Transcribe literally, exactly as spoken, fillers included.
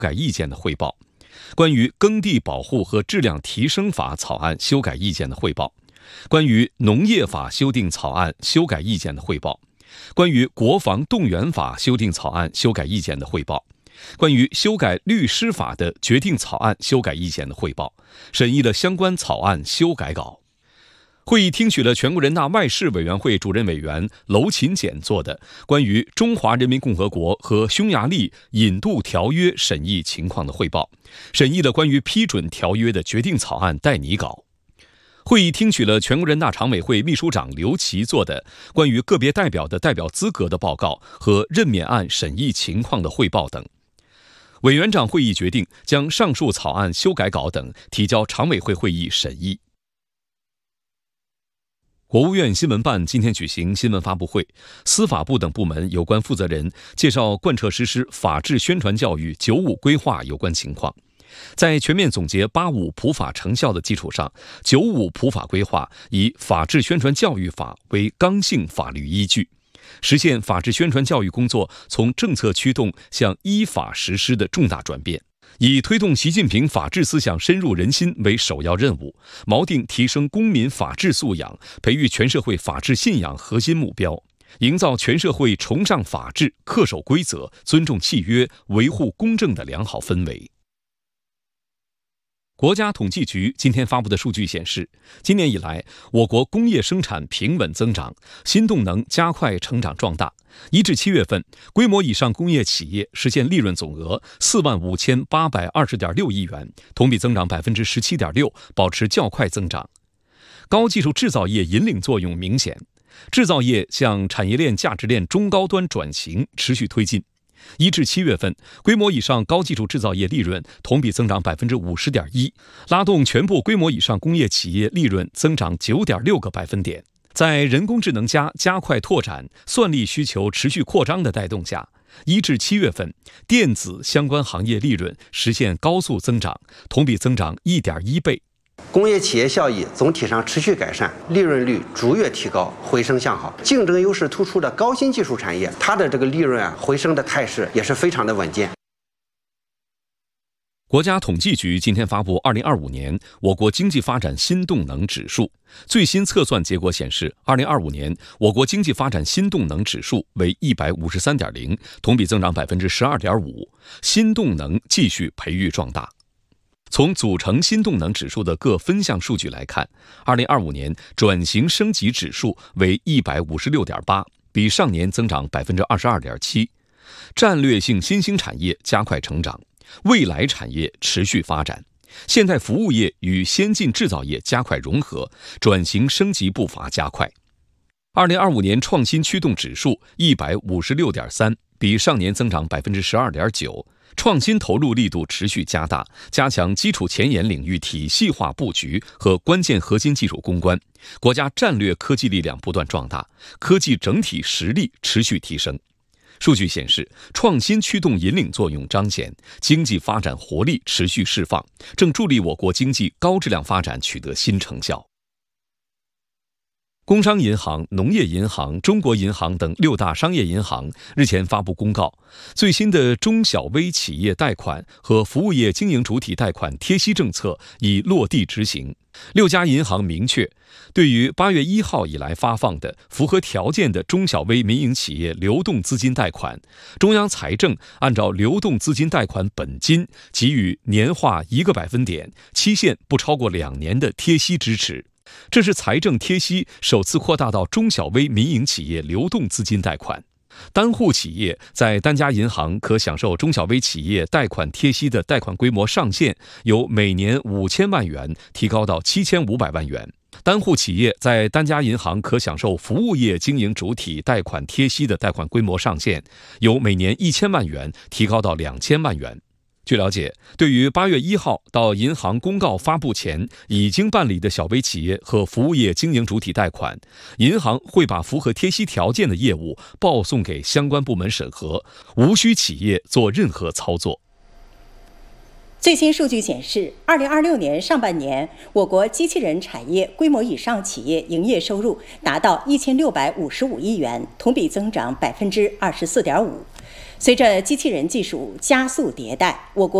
改意见的汇报；关于耕地保护和质量提升法草案修改意见的汇报；关于农业法修订草案修改意见的汇报；关于国防动员法修订草案修改意见的汇报；关于修改律师法的决定草案修改意见的汇报，审议了相关草案修改稿。会议听取了全国人大外事委员会主任委员娄勤俭作的关于中华人民共和国和匈牙利引渡条约审议情况的汇报，审议了关于批准条约的决定草案代拟稿。会议听取了全国人大常委会秘书长刘奇作的关于个别代表的代表资格的报告和任免案审议情况的汇报等。委员长会议决定将上述草案修改稿等提交常委会会议审议。国务院新闻办今天举行新闻发布会，司法部等部门有关负责人介绍贯彻实施法治宣传教育“九五”规划有关情况。在全面总结“八五”普法成效的基础上，“九五”普法规划以法治宣传教育法为刚性法律依据，实现法治宣传教育工作从政策驱动向依法实施的重大转变。以推动习近平法治思想深入人心为首要任务，锚定提升公民法治素养、培育全社会法治信仰核心目标，营造全社会崇尚法治、恪守规则、尊重契约、维护公正的良好氛围。国家统计局今天发布的数据显示，今年以来，我国工业生产平稳增长，新动能加快成长壮大。一至七月份，规模以上工业企业实现利润总额四万五千八百二十点六亿元，同比增长百分之十七点六，保持较快增长。高技术制造业引领作用明显，制造业向产业链价值链中高端转型持续推进。一至七月份，规模以上高技术制造业利润同比增长百分之五十点一，拉动全部规模以上工业企业利润增长九点六个百分点。在人工智能加加快拓展、算力需求持续扩张的带动下，一至七月份，电子相关行业利润实现高速增长，同比增长一点一倍。 工业企业效益总体上持续改善，利润率逐月提高，回升向好。竞争优势突出的高新技术产业，它的这个利润啊回升的态势也是非常的稳健。 国家统计局今天发布二零二五年我国经济发展新动能指数，最新测算结果显示，二零二五年我国经济发展新动能指数为一百五十三点零，同比增长百分之十二点五，新动能继续培育壮大。从组成新动能指数的各分项数据来看，二零二五年转型升级指数为一百五十六点八，比上年增长百分之二十二点七。战略性新兴产业加快成长，未来产业持续发展，现代服务业与先进制造业加快融合，转型升级步伐加快。二零二五年创新驱动指数一百五十六点三，比上年增长百分之十二点九。创新投入力度持续加大，加强基础前沿领域体系化布局和关键核心技术攻关，国家战略科技力量不断壮大，科技整体实力持续提升。数据显示，创新驱动引领作用彰显，经济发展活力持续释放，正助力我国经济高质量发展取得新成效。工商银行、农业银行、中国银行等六大商业银行日前发布公告，最新的中小微企业贷款和服务业经营主体贷款贴息政策已落地执行。六家银行明确，对于八月一号以来发放的符合条件的中小微民营企业流动资金贷款，中央财政按照流动资金贷款本金给予年化一个百分点、期限不超过两年的贴息支持。这是财政贴息首次扩大到中小微民营企业流动资金贷款。单户企业在单家银行可享受中小微企业贷款贴息的贷款规模上限由每年五千万元提高到七千五百万元。单户企业在单家银行可享受服务业经营主体贷款贴息的贷款规模上限由每年一千万元提高到两千万元。据了解，对于八月一号到银行公告发布前已经办理的小微企业和服务业经营主体贷款，银行会把符合贴息条件的业务报送给相关部门审核，无需企业做任何操作。 最新数据显示，二零二六年上半年，我国机器人产业规模以上企业营业收入达到一千六百五十五亿元，同比增长百分之二十四点五。 随着机器人技术加速迭代，我国